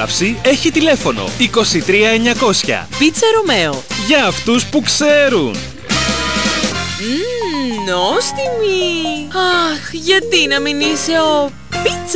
καύση έχει τηλέφωνο 23900. Πίτσα Ρωμαίο. Για αυτούς που ξέρουν. Νόστιμη. Αχ, γιατί να μην είσαι ο πίτσα